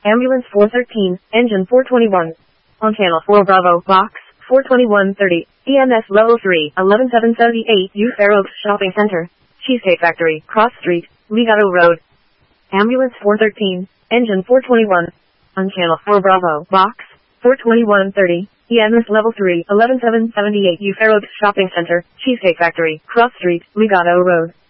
Ambulance 413, Engine 421. On Channel 4 Bravo, Box 42130, EMS Level 3, 11778 U Fair Oaks Shopping Center, Cheesecake Factory, Cross Street, Legato Road. Ambulance 413, Engine 421. On Channel 4 Bravo, Box 42130, EMS Level 3, 11778 U Fair Oaks Shopping Center, Cheesecake Factory, Cross Street, Legato Road.